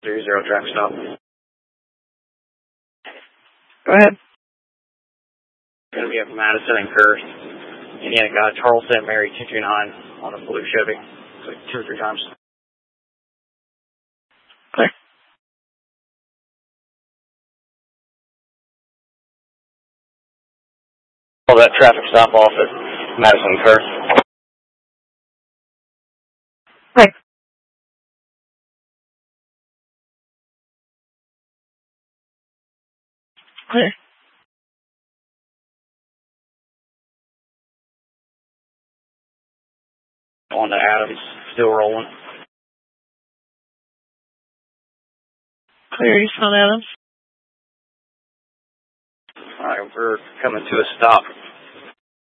30 traffic stop. Go ahead. Going to be up Madison and Kerr. Indiana got Charleston, Mary 229 on a blue Chevy. So 2 or 3 times. Clear. Pull that traffic stop off at Madison and Kerr. Right. Clear. On to Adams, still rolling. Clear, East on Adams. Alright, we're coming to a stop